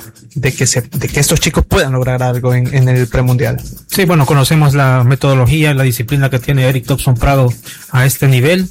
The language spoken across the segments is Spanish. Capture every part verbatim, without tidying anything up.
de que se, de que estos chicos puedan lograr algo en, en el premundial. Sí, bueno, conocemos la metodología, la disciplina que tiene Eric Dobson Prado a este nivel.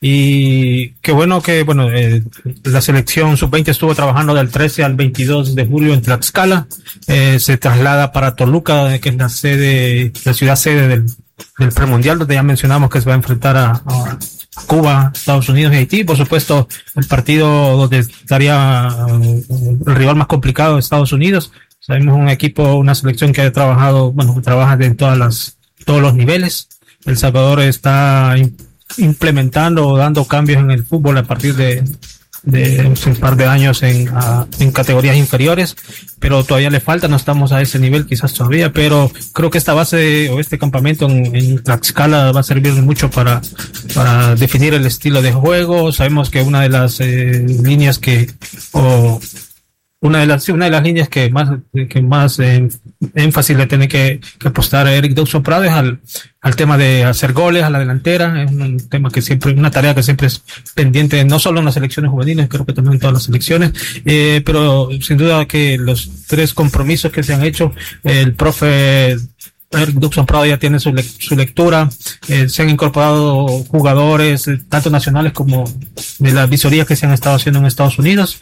Y qué bueno que, bueno, eh, la selección sub veinte estuvo trabajando del trece al veintidós de julio en Tlaxcala. Eh, se traslada para Toluca, que es la sede, la ciudad sede del, del premundial, donde ya mencionamos que se va a enfrentar a, a Cuba, Estados Unidos y Haití. Por supuesto, el partido donde estaría el rival más complicado de Estados Unidos. Sabemos un equipo, una selección que ha trabajado, bueno, que trabaja en todas las, todos los niveles. El Salvador está implementando o dando cambios en el fútbol a partir de, de un par de años en, a, en categorías inferiores, pero todavía le falta, no estamos a ese nivel quizás todavía, pero creo que esta base o este campamento en, en Tlaxcala va a servir mucho para, para definir el estilo de juego. Sabemos que una de las eh, líneas que, o una de las, una de las líneas que más, que más eh, énfasis le tiene que, que apostar a Eric Dobson Prado es al, al tema de hacer goles a la delantera. Es un tema que siempre, una tarea que siempre es pendiente, no solo en las selecciones juveniles, creo que también en todas las selecciones, eh, pero sin duda que los tres compromisos que se han hecho, el profe Eric Dobson Prado ya tiene su, le su lectura, eh, se han incorporado jugadores, eh, tanto nacionales como de las visorías que se han estado haciendo en Estados Unidos,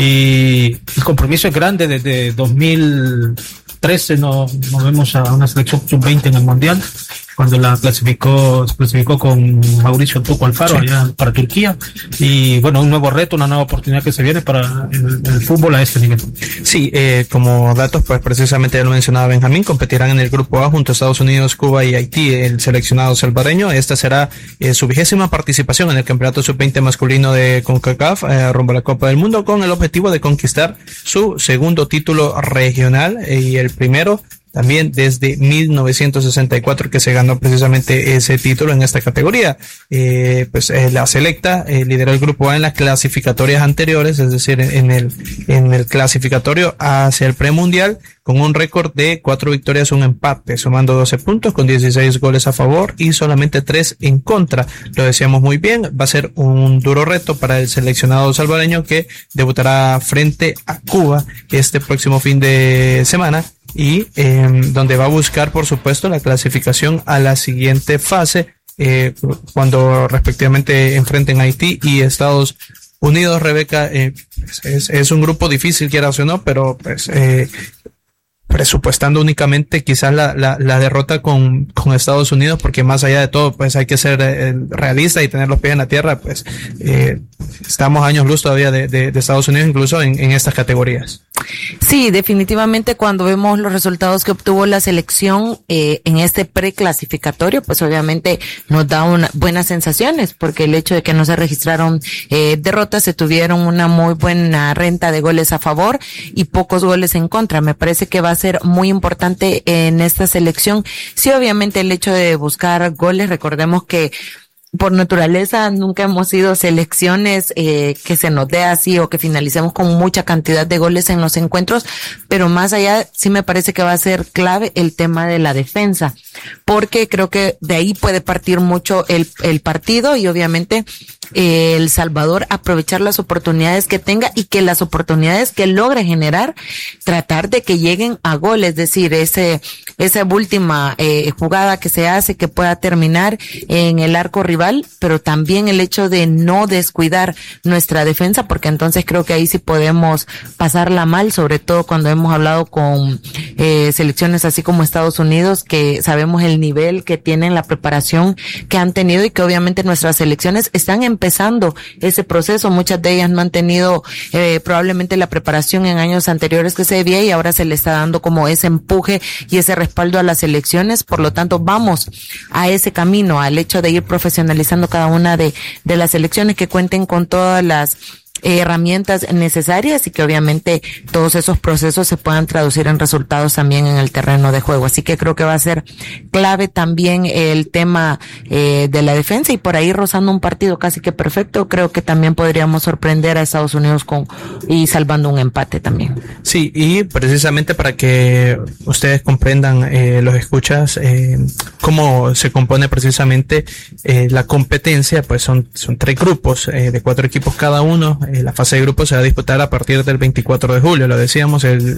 y el compromiso es grande. Desde dos mil trece no, no vemos a una selección sub veinte en el Mundial, cuando la clasificó, se clasificó con Mauricio Tuco Alfaro, sí, allá para Turquía. Y bueno, un nuevo reto, una nueva oportunidad que se viene para el, el fútbol a este nivel. Sí, eh, como datos, pues precisamente ya lo mencionaba Benjamín, competirán en el grupo A junto a Estados Unidos, Cuba y Haití, el seleccionado salvadoreño. Esta será eh, su vigésima participación en el campeonato sub veinte masculino de CONCACAF, eh, rumbo a la Copa del Mundo, con el objetivo de conquistar su segundo título regional eh, y el primero también desde mil novecientos sesenta y cuatro, que se ganó precisamente ese título en esta categoría. Eh, pues eh, la selecta eh, lideró el grupo A en las clasificatorias anteriores, es decir, en el en el clasificatorio hacia el premundial, con un récord de cuatro victorias, un empate, sumando doce puntos, con dieciséis goles a favor y solamente tres en contra. Lo decíamos muy bien, va a ser un duro reto para el seleccionado salvadoreño, que debutará frente a Cuba este próximo fin de semana, y eh, donde va a buscar, por supuesto, la clasificación a la siguiente fase, eh, cuando respectivamente enfrenten a Haití y Estados Unidos. Rebeca, eh, es, es un grupo difícil, quieras o no, pero pues eh, presupuestando únicamente quizás la, la, la derrota con, con Estados Unidos, porque más allá de todo, pues hay que ser eh, realista y tener los pies en la tierra, pues eh, estamos años luz todavía de, de, de Estados Unidos, incluso en, en estas categorías. Sí, definitivamente cuando vemos los resultados que obtuvo la selección eh, en este preclasificatorio, pues obviamente nos da una, buenas sensaciones, porque el hecho de que no se registraron eh, derrotas, se tuvieron una muy buena renta de goles a favor y pocos goles en contra. Me parece que va a ser muy importante en esta selección. Sí, obviamente el hecho de buscar goles, recordemos que por naturaleza nunca hemos sido selecciones eh, que se nos dé así o que finalicemos con mucha cantidad de goles en los encuentros, pero más allá sí me parece que va a ser clave el tema de la defensa, porque creo que de ahí puede partir mucho el, el partido, y obviamente eh, El Salvador aprovechar las oportunidades que tenga y que las oportunidades que logre generar, tratar de que lleguen a gol, es decir, ese esa última eh, jugada que se hace que pueda terminar en el arco rival, pero también el hecho de no descuidar nuestra defensa, porque entonces creo que ahí sí podemos pasarla mal, sobre todo cuando hemos hablado con eh, selecciones así como Estados Unidos, que sabemos el nivel que tienen, la preparación que han tenido, y que obviamente nuestras selecciones están empezando ese proceso. Muchas de ellas no han tenido eh, probablemente la preparación en años anteriores que se debía, y ahora se le está dando como ese empuje y ese respaldo a las selecciones. Por lo tanto, vamos a ese camino, al hecho de ir profesionalizando cada una de, de las selecciones, que cuenten con todas las eh, herramientas necesarias, y que obviamente todos esos procesos se puedan traducir en resultados también en el terreno de juego. Así que creo que va a ser clave también el tema eh, de la defensa, y por ahí rozando un partido casi que perfecto, creo que también podríamos sorprender a Estados Unidos con y salvando un empate también. Sí, y precisamente para que ustedes comprendan, eh, los escuchas, eh, cómo se compone precisamente eh, la competencia, pues son, son tres grupos eh, de cuatro equipos cada uno. Eh, la fase de grupos se va a disputar a partir del veinticuatro de julio, lo decíamos, el